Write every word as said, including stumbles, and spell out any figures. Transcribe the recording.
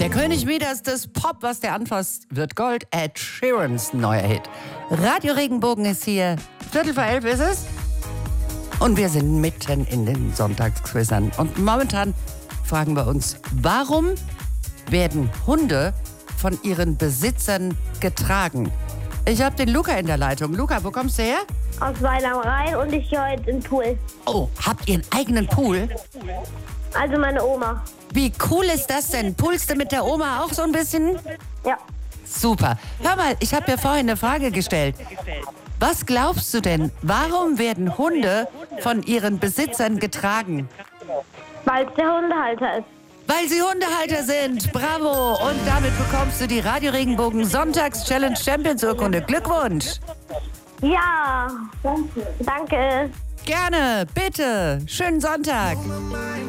Der König Midas des Pop, was der anfasst, wird Gold. Ed Sheerans neuer Hit. Radio Regenbogen ist hier. Viertel vor elf ist es. Und wir sind mitten in den Sonntagsquizern. Und momentan fragen wir uns, warum werden Hunde von ihren Besitzern getragen? Ich habe den Luca in der Leitung. Luca, wo kommst du her? Aus Weiler am Rhein und ich gehe heute in den Pool. Oh, habt ihr einen eigenen Pool? Also meine Oma. Wie cool ist das denn? Poolst du mit der Oma auch so ein bisschen? Ja. Super. Hör mal, ich habe dir vorhin eine Frage gestellt. Was glaubst du denn, warum werden Hunde von ihren Besitzern getragen? Weil es der Hundehalter ist. Weil sie Hundehalter sind. Bravo. Und damit bekommst du die Radio Regenbogen Sonntags-Challenge Champions Urkunde. Glückwunsch. Ja. Danke. Danke. Gerne. Bitte. Schönen Sonntag.